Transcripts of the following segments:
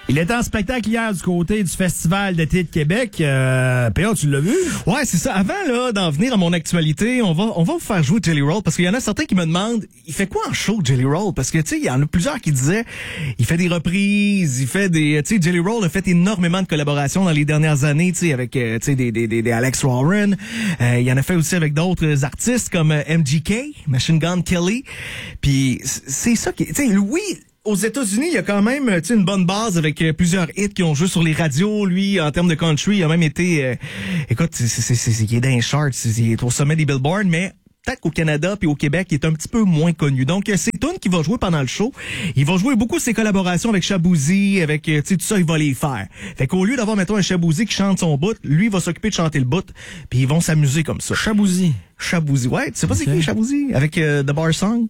Il était en spectacle hier du côté du Festival d'été de Québec. P.A., tu l'as vu? Ouais, c'est ça. Avant là d'en venir à mon actualité, on va vous faire jouer Jelly Roll parce qu'il y en a certains qui me demandent, il fait quoi en show Jelly Roll? Parce que tu sais, il y en a plusieurs qui disaient, il fait des reprises, il fait des, tu sais, Jelly Roll a fait énormément de collaborations dans les dernières années, tu sais, avec tu sais des Alex Warren. Il en a fait aussi avec d'autres artistes comme MGK, Machine Gun Kelly. Puis c'est ça qui, tu sais, oui. Aux États-Unis, il y a quand même une bonne base avec plusieurs hits qui ont joué sur les radios. Lui, en termes de country, il a même été... écoute, il est dans les charts, il est au sommet des Billboard, mais peut-être qu'au Canada puis au Québec, il est un petit peu moins connu. Donc, c'est Toon qui va jouer pendant le show. Il va jouer beaucoup ses collaborations avec Shaboozey, avec tout ça, il va les faire. Fait qu'au lieu d'avoir, mettons, un Shaboozey qui chante son bout, lui, il va s'occuper de chanter le bout, puis ils vont s'amuser comme ça. Shaboozey, ouais. Tu sais pas c'est qui Shaboozey? Avec The Bar Song?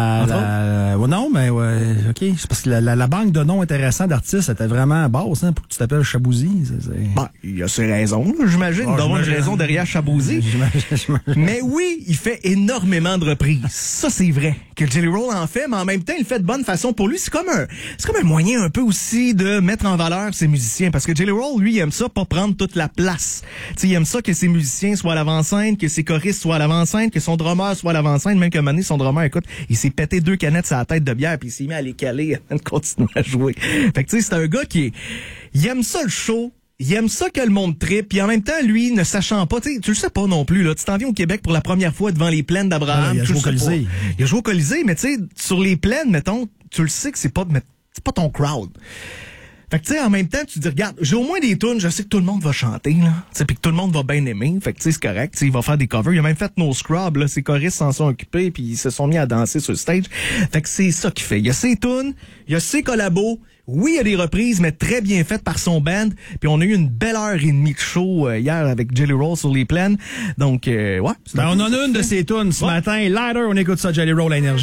Non, mais ouais, OK. C'est parce que la banque de noms intéressants d'artistes était vraiment basse, hein, pour que tu t'appelles Shaboozey. Ben, il y a ses raisons, j'imagine. Il doit avoir une raison derrière Shaboozey. Mais oui, il fait énormément de reprises. Ça, c'est vrai. Que Jelly Roll en fait, mais en même temps, il le fait de bonne façon. Pour lui, c'est comme un moyen un peu aussi de mettre en valeur ses musiciens. Parce que Jelly Roll, lui, il aime ça, pas prendre toute la place. T'sais, il aime ça que ses musiciens soient à l'avant-scène, que ses choristes soient à l'avant-scène, que son drummer soit à l'avant-scène. Même qu'à un moment donné, son drummer, écoute, il s'est pété 2 canettes sur la tête de bière puis il s'est mis à les caler avant de continuer à jouer. Fait que tu sais, c'est un gars il aime ça le show. Il aime ça que le monde trippe, puis en même temps, lui, ne sachant pas, tu le sais pas non plus, là. Tu t'en viens au Québec pour la première fois devant les plaines d'Abraham. Il a joué au Colisée. Il a joué au Colisée, mais tu sais, sur les plaines, mettons, tu le sais que c'est pas ton crowd. Fait que tu sais, en même temps, tu te dis, regarde, j'ai au moins des tunes, je sais que tout le monde va chanter, là. Tu sais, puis que tout le monde va bien aimer. Fait que tu sais, c'est correct. Tu sais, il va faire des covers. Il a même fait No Scrub, là. Ses choristes s'en sont occupés, puis ils se sont mis à danser sur le stage. Fait que c'est ça qu'il fait. Il y a ses tunes, il y a ses collabos. Oui, il y a des reprises, mais très bien faites par son band. Puis on a eu une belle heure et demie de show hier avec Jelly Roll sur les plaines. Donc, ouais. On en a une de ses tunes ce matin. Lighter, on écoute ça, Jelly Roll à Énergie.